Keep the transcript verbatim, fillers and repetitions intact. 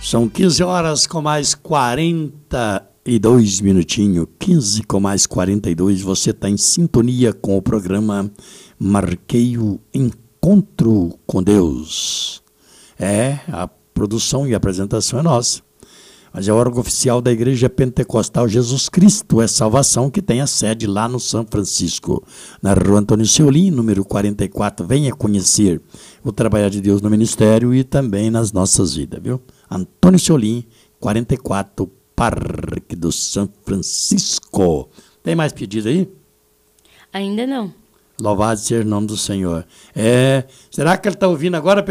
São quinze horas com mais quarenta e dois minutinhos. quinze com mais quarenta e dois. Você está em sintonia com o programa Marquei o Encontro com Deus. É, a produção e a apresentação é nossa. Mas é o órgão oficial da Igreja Pentecostal Jesus Cristo é Salvação, que tem a sede lá no São Francisco, na Rua Antônio Seolim, número quarenta e quatro. Venha conhecer o trabalhar de Deus no ministério e também nas nossas vidas, viu? Antônio Seolim, quarenta e quatro, Parque do São Francisco. Tem mais pedido aí? Ainda não. Louvado seja o nome do Senhor. É, será que ele está ouvindo agora?